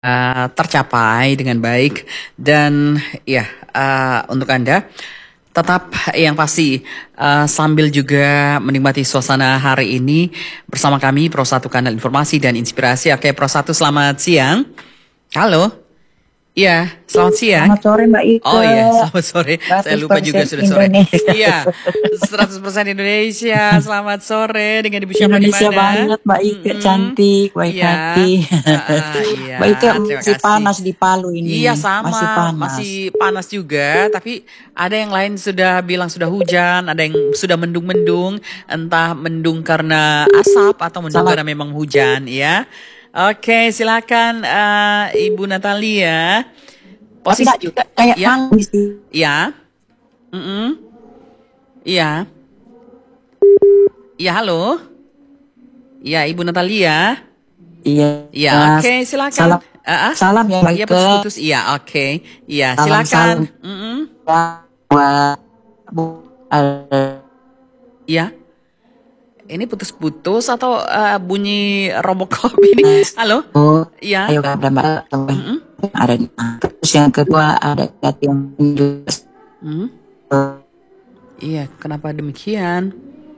tercapai dengan baik dan ya untuk Anda tetap yang pasti sambil juga menikmati suasana hari ini bersama kami Pro 1 Kanal Informasi dan Inspirasi. Oke, Pro 1 selamat siang. Halo. Iya, selamat siang. Selamat sore Mbak Ike. Oh iya, selamat sore. Saya lupa juga sudah sore. Indonesia. Iya, 100% Indonesia. Selamat sore dengan Ibu siapa di Indonesia mana? banget Mbak Ike, cantik, baik Iya, hati. iya. Mbak Ike Terima masih kasih. panas di Palu Iya ini, masih sama, panas. masih panas juga. Tapi ada yang lain sudah bilang sudah hujan, ada yang sudah mendung-mendung, entah mendung karena asap atau mendung Salah, karena memang hujan, ya. Oke, silakan Ibu Natalia. tapi Posisi, enggak juga kayak ya, nangis sih. ya, iya, iya, halo, ya Ibu Natalia. Iya, Iya, oke, silakan. salam, salam ya Mbak Iya, Ike. putus-putus. Iya, oke. Iya, Salam silakan. salam ya buat Bu. Iya, ini putus-putus atau bunyi Robocop ini? Halo? Oh, Iya. ayo ada Mbak, ada di terus yang kedua ada yang Mm. Iya, kenapa demikian?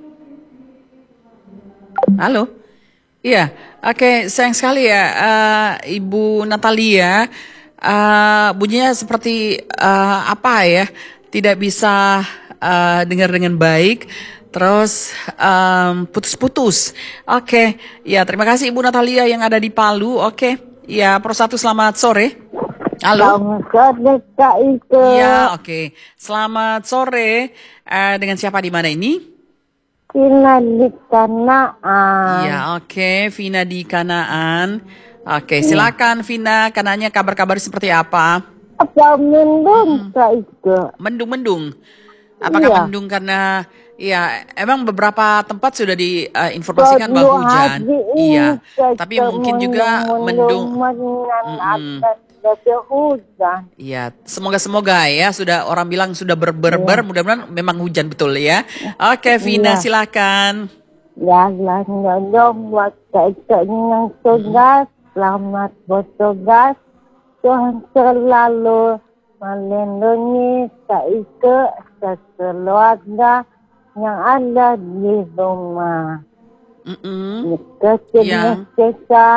Halo? Iya, oke, sayang sekali ya, Ibu Natalia. Bunyinya seperti apa ya? Tidak bisa dengar dengan baik. Terus putus-putus. Oke, ya terima kasih Ibu Natalia yang ada di Palu. Oke, ya Pro 1 selamat sore. Halo. Selamat sore Kak Ike. Iya, oke. Selamat sore. Dengan siapa di mana ini? Vina di Kanaan. Iya, oke. Vina di Kanaan. Oke, silakan Vina. Kanannya kabar-kabar seperti apa? Apa mendung Kak Ike? Mendung-mendung. Apakah Iya. mendung karena ya emang beberapa tempat sudah diinformasikan bahwa hujan. Iya, tapi mungkin juga mendung. Ada hujan. Iya, semoga ya sudah orang bilang sudah berber, mudah-mudahan memang hujan betul ya. Oke, Vina silakan. Jalan dong buat Kak Ike yang tugas. Selamat bertugas. Tuhan selalu melindungi Kak Ike sekeluarga yang ada di rumah. Mm-mm. Kecil Ya.